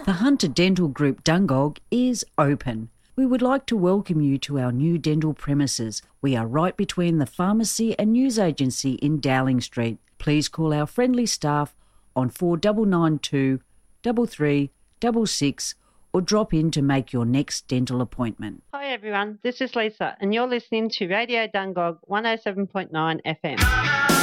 The Hunter Dental Group Dungog is open. We would like to welcome you to our new dental premises. We are right between the pharmacy and news agency in Dowling Street. Please call our friendly staff on 4992 3366 or drop in to make your next dental appointment. Hi everyone, this is Lisa and you're listening to Radio Dungog 107.9 FM.